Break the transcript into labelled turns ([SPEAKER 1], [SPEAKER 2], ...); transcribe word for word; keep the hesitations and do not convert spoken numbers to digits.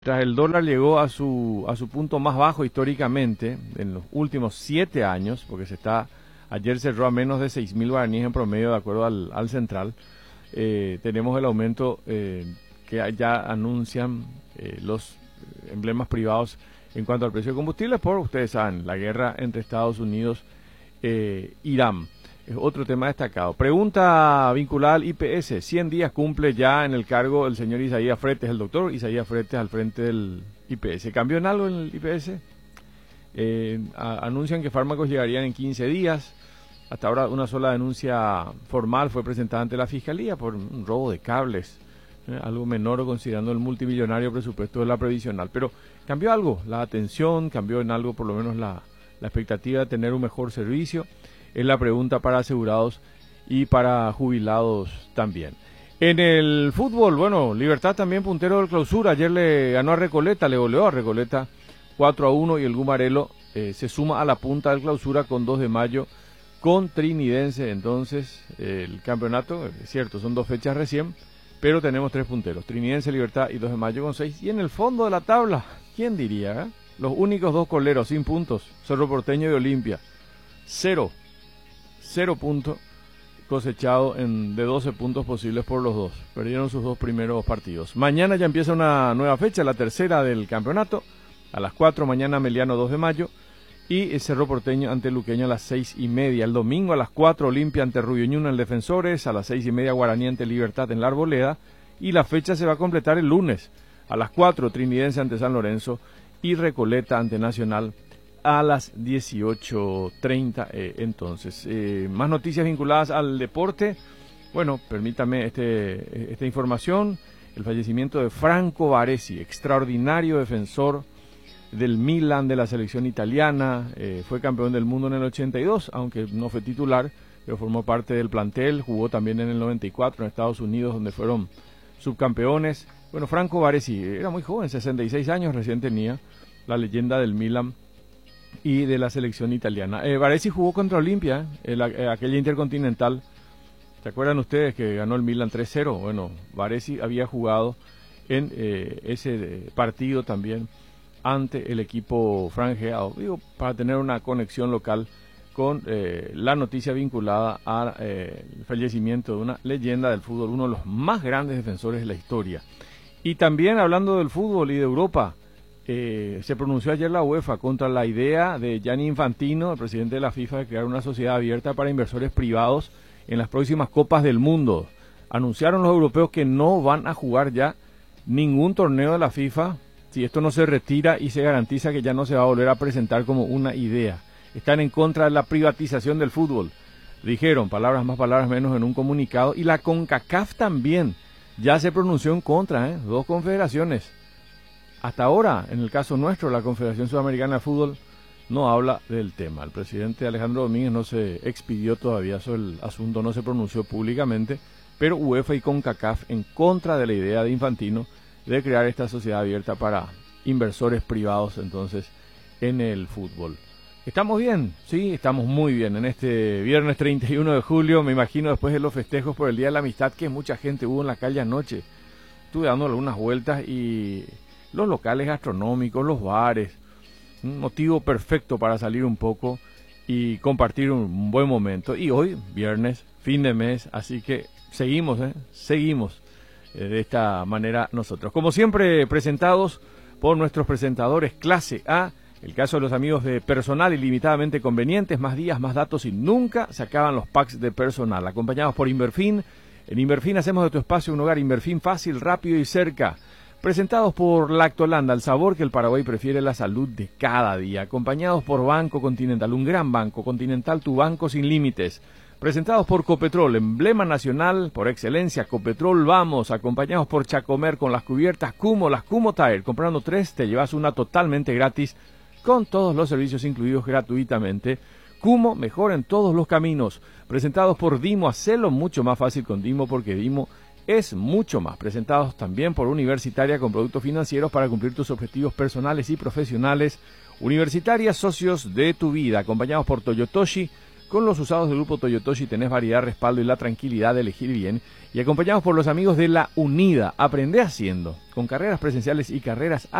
[SPEAKER 1] Tras el dólar llegó a su a su punto más bajo históricamente en los últimos siete años, porque se está ayer cerró a menos de seis mil guaraníes en promedio de acuerdo al, al central, eh, tenemos el aumento eh, que ya anuncian eh, los emblemas privados en cuanto al precio de combustible por, ustedes saben, la guerra entre Estados Unidos e Irán. Es otro tema destacado. Pregunta vinculada al I P S. cien días cumple ya en el cargo el señor Isaías Fretes, el doctor Isaías Fretes al frente del I P S. ¿Cambió en algo en el I P S? Eh, a, anuncian que fármacos llegarían en quince días. Hasta ahora una sola denuncia formal fue presentada ante la Fiscalía por un robo de cables. Eh, algo menor considerando el multimillonario presupuesto de la previsional. Pero cambió algo, la atención, cambió en algo por lo menos la, la expectativa de tener un mejor servicio. Es la pregunta para asegurados y para jubilados también. En el fútbol, bueno, Libertad también puntero del Clausura. Ayer le ganó a Recoleta, le goleó a Recoleta cuatro a uno y el Gumarelo eh, se suma a la punta del Clausura con dos de mayo con Trinidense. Entonces, eh, el campeonato, es cierto, son dos fechas recién, pero tenemos tres punteros. Trinidense, Libertad y dos de mayo con seis. Y en el fondo de la tabla, ¿quién diría? Eh? Los únicos dos coleros sin puntos, Cerro Porteño y Olimpia. Cero. Cero puntos cosechado en, de doce puntos posibles por los dos. Perdieron sus dos primeros partidos. Mañana ya empieza una nueva fecha, la tercera del campeonato. A las cuatro mañana Meliano dos de mayo. Y Cerro Porteño ante Luqueño a las seis y media. El domingo a las cuatro Olimpia ante Rubioñuna en Defensores. A las seis y media Guaraní ante Libertad en la Arboleda. Y la fecha se va a completar el lunes. A las cuatro Trinidense ante San Lorenzo. Y Recoleta ante Nacional a las dieciocho treinta. Eh, entonces, eh, más noticias vinculadas al deporte. Bueno, permítame este, esta información. El fallecimiento de Franco Baresi, extraordinario defensor del Milan, de la selección italiana. Eh, fue campeón del mundo en el ochenta y dos, aunque no fue titular, pero formó parte del plantel. Jugó también en el noventa y cuatro en Estados Unidos, donde fueron subcampeones. Bueno, Franco Baresi era muy joven, sesenta y seis años recién tenía, la leyenda del Milan y de la selección italiana. Eh, Baresi jugó contra Olimpia, eh, la, eh, aquella intercontinental. ¿Se acuerdan ustedes que ganó el Milan tres cero? Bueno, Baresi había jugado en eh, ese partido también ante el equipo franjeado, digo, para tener una conexión local con eh, la noticia vinculada al eh, fallecimiento de una leyenda del fútbol, uno de los más grandes defensores de la historia. Y también hablando del fútbol y de Europa, Eh, se pronunció ayer la UEFA contra la idea de Gianni Infantino, el presidente de la FIFA, de crear una sociedad abierta para inversores privados en las próximas Copas del Mundo. Anunciaron los europeos que no van a jugar ya ningún torneo de la FIFA si esto no se retira y se garantiza que ya no se va a volver a presentar como una idea. Están en contra de la privatización del fútbol, dijeron, palabras más, palabras menos, en un comunicado. Y la CONCACAF también ya se pronunció en contra, ¿eh? Dos confederaciones. Hasta ahora, en el caso nuestro, la Confederación Sudamericana de Fútbol no habla del tema. El presidente Alejandro Domínguez no se expidió todavía sobre el asunto, no se pronunció públicamente, pero UEFA y CONCACAF en contra de la idea de Infantino de crear esta sociedad abierta para inversores privados, entonces, en el fútbol. ¿Estamos bien? Sí, estamos muy bien. En este viernes treinta y uno de julio, me imagino después de los festejos por el Día de la Amistad, que mucha gente hubo en la calle anoche. Estuve dando algunas vueltas y los locales gastronómicos, los bares, un motivo perfecto para salir un poco y compartir un buen momento. Y hoy, viernes, fin de mes, así que seguimos, ¿eh? seguimos eh, de esta manera nosotros. Como siempre, presentados por nuestros presentadores clase A, el caso de los amigos de Personal Ilimitadamente Convenientes, más días, más datos y nunca se acaban los packs de Personal. Acompañados por Inverfin. En Inverfin hacemos de tu espacio un hogar. Inverfin fácil, rápido y cerca. Presentados por Lactolanda, el sabor que el Paraguay prefiere, la salud de cada día. Acompañados por Banco Continental, un gran banco, Continental, tu banco sin límites. Presentados por Copetrol, emblema nacional por excelencia, Copetrol, vamos. Acompañados por Chacomer con las cubiertas Cumo, las Cumo Tire. Comprando tres, te llevas una totalmente gratis, con todos los servicios incluidos gratuitamente. Cumo, mejor en todos los caminos. Presentados por Dimo, hacelo mucho más fácil con Dimo, porque Dimo es mucho más. Presentados también por Universitaria, con productos financieros para cumplir tus objetivos personales y profesionales. Universitaria, socios de tu vida. Acompañados por Toyotoshi, Con los usados del grupo Toyotoshi tenés variedad, respaldo y la tranquilidad de elegir bien. Y acompañados por los amigos de La Unida. Aprende haciendo, con carreras presenciales y carreras